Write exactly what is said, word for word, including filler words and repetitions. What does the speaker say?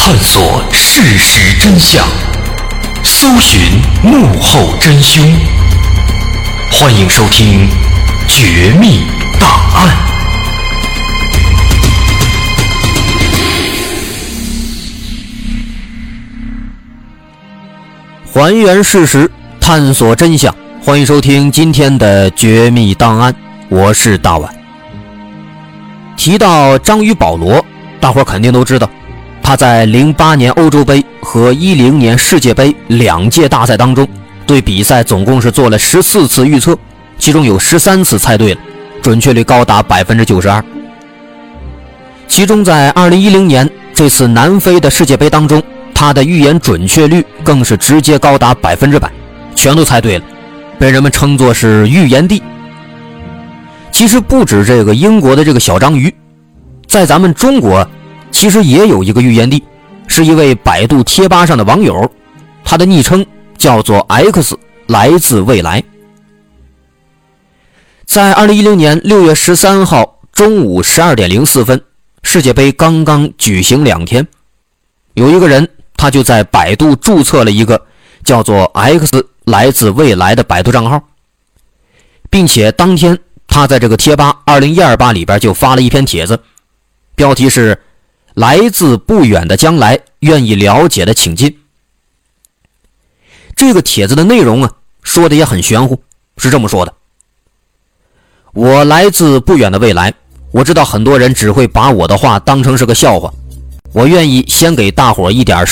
探索事实真相，搜寻幕后真凶。欢迎收听《绝密档案》。 还原事实，探索真相。欢迎收听今天的《绝密档案》，我是大碗。提到章鱼保罗，大伙肯定都知道，他在零八年欧洲杯和一零年世界杯两届大赛当中，对比赛总共是做了十四次预测，其中有十三次猜对了，准确率高达 百分之九十二。 其中在二零一零年这次南非的世界杯当中，他的预言准确率更是直接高达百分之百，全都猜对了，被人们称作是预言帝。其实不止这个英国的这个小章鱼，在咱们中国其实也有一个预言帝，是一位百度贴吧上的网友，他的昵称叫做 X， 来自未来。在二零一零年六月十三号中午十二点零四分，世界杯刚刚举行两天，有一个人他就在百度注册了一个叫做 X 来自未来的百度账号，并且当天他在这个贴吧二零一二八里边就发了一篇帖子，标题是来自不远的将来，愿意了解的请进。这个帖子的内容啊，说的也很玄乎，是这么说的：我来自不远的未来，我知道很多人只会把我的话当成是个笑话，我愿意先给大伙一点